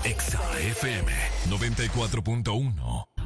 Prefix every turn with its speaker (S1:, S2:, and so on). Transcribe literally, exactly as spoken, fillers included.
S1: Exa F M noventa y cuatro punto uno.